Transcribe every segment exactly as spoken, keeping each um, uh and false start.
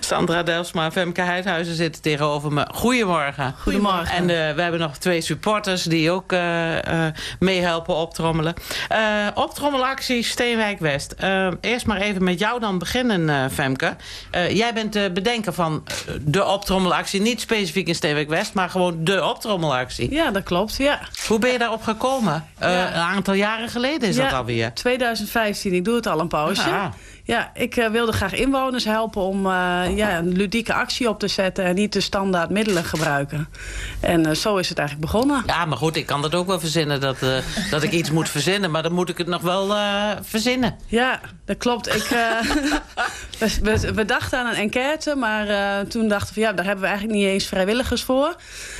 Sandra Delfsma en Femke Heidhuizen zitten tegenover me. Goedemorgen. Goedemorgen. En uh, we hebben nog twee supporters die ook uh, uh, meehelpen optrommelen. Uh, optrommelactie Steenwijk West. Uh, eerst maar even met jou dan beginnen, uh, Femke. Uh, jij bent de bedenker van de optrommelactie. Niet specifiek in Steenwijk West, maar gewoon de optrommelactie. Ja, dat klopt, ja. Hoe ben je daarop gekomen? Uh, ja. Een aantal jaren geleden is ja, dat alweer. twintig vijftien, ik doe het al een poosje. Aha. Ja, ik uh, wilde graag inwoners helpen om uh, ja, een ludieke actie op te zetten en niet de standaard middelen gebruiken. En uh, zo is het eigenlijk begonnen. Ja, maar goed, ik kan dat ook wel verzinnen, dat, uh, dat ik iets moet verzinnen. Maar dan moet ik het nog wel uh, verzinnen. Ja, dat klopt. Ik, uh, we, we, we dachten aan een enquête, maar uh, toen dachten we, ja, daar hebben we eigenlijk niet eens vrijwilligers voor.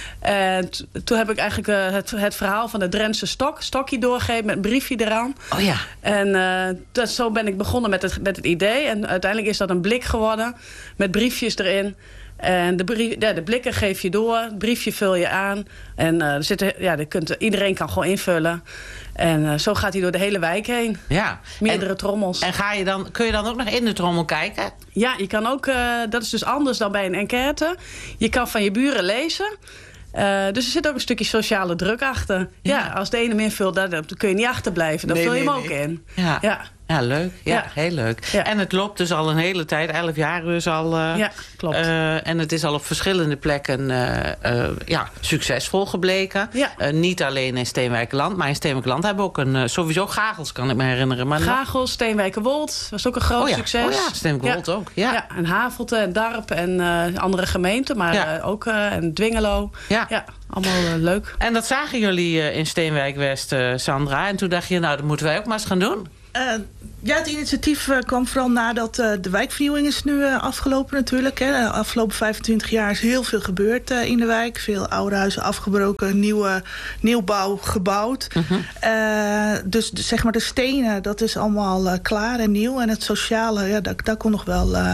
En t- toen heb ik eigenlijk uh, het, het verhaal van de Drentse stok, stokje doorgegeven met een briefje eraan. Oh ja. En uh, dat, zo ben ik begonnen met het, met het idee. En uiteindelijk is dat een blik geworden met briefjes erin. En de, brief, ja, de blikken geef je door, het briefje vul je aan. En uh, er zitten, ja, er kunt, iedereen kan gewoon invullen. En uh, zo gaat hij door de hele wijk heen. Ja. Meerdere en, trommels. En ga je dan, kun je dan ook nog in de trommel kijken? Ja, je kan ook, uh, dat is dus anders dan bij een enquête. Je kan van je buren lezen. Uh, dus er zit ook een stukje sociale druk achter. Ja, ja als de ene hem invult, dan, dan kun je niet achterblijven. Dan nee, vul je nee, hem ook nee. in. Ja. Ja. Ja, leuk. Ja, ja. heel leuk. Ja. En het loopt dus al een hele tijd, elf jaar dus al. Uh, ja, klopt. Uh, en het is al op verschillende plekken uh, uh, ja, succesvol gebleken. Ja. Uh, niet alleen in Steenwijkerland, maar in Steenwijkerland hebben we ook een, uh, sowieso Gagels, kan ik me herinneren. Maar Gagels, Steenwijkerwold, was ook een groot oh ja. succes. Oh ja, Steenwijkerwold ja. ook. Ja. ja, en Havelte en Darp en uh, andere gemeenten, maar ja. uh, ook uh, en Dwingelo. Ja. ja allemaal uh, leuk. En dat zagen jullie uh, in Steenwijk West, uh, Sandra. En toen dacht je, nou, dat moeten wij ook maar eens gaan doen. Uh, ja, het initiatief uh, kwam vooral nadat uh, de wijkvernieuwing is nu uh, afgelopen natuurlijk. Hè. De afgelopen vijfentwintig jaar is heel veel gebeurd uh, in de wijk. Veel oude huizen afgebroken, nieuwe, nieuwbouw gebouwd. Uh-huh. Uh, dus zeg maar de stenen, dat is allemaal uh, klaar en nieuw. En het sociale, ja, daar, daar kon nog wel uh,